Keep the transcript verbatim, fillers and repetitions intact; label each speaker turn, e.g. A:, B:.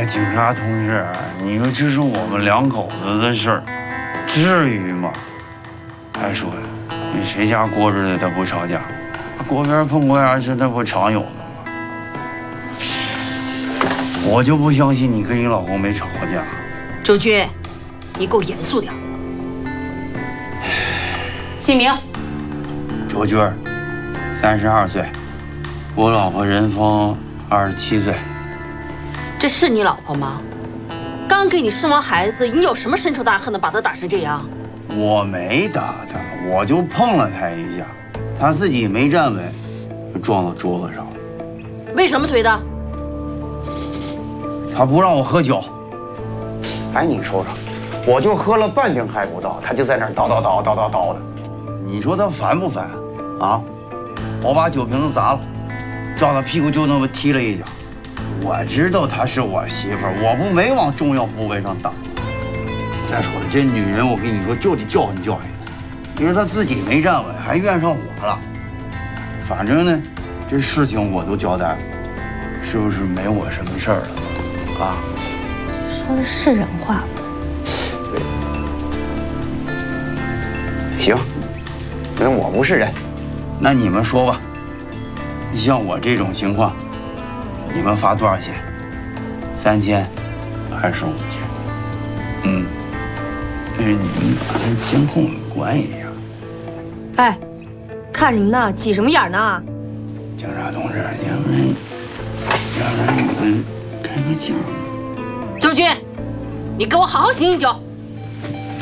A: 警察同志，你说这是我们两口子的事儿，至于吗？还说了，你谁家过日子他不吵架？锅边碰锅牙是那不常有的吗？我就不相信你跟你老公没吵过架。
B: 周军，你给我严肃点。姓名？
A: 周军，三十二岁，我老婆任峰二十七岁。
B: 这是你老婆吗？刚给你生完孩子，你有什么深仇大恨的，把她打成这样？
A: 我没打她，我就碰了她一下，她自己没站稳，就撞到桌子上了。
B: 为什么推的？
A: 她不让我喝酒。哎，你说说，我就喝了半瓶还不到，她就在那儿叨叨叨叨叨叨的。你说她烦不烦？啊！我把酒瓶子砸了，照她屁股就那么踢了一脚。我知道她是我媳妇儿，我不没往重要部位上打。再说了，这女人我跟你说就得教训教训她，因为她自己没站稳，还怨上我了。反正呢，这事情我都交代了，是不是没我什么事儿了？啊？
C: 说的是人话吗？
A: 行，那我不是人，那你们说吧。像我这种情况，你们罚多少钱？三千，还是五千？嗯，这是你们把跟监控有关系呀。
C: 哎，看什么呢？挤什么眼呢？
A: 警察同志，要不然，要不然你们开个价。
B: 周军，你给我好好醒醒酒。